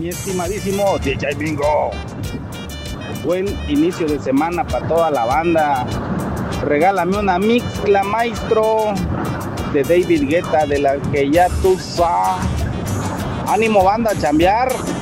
mi estimadísimo DJ Bingo. Buen inicio de semana para toda la banda. Regálame una mixcla, maestro, de David Guetta, de la que ya tú sabes. Ánimo, banda, a chambear.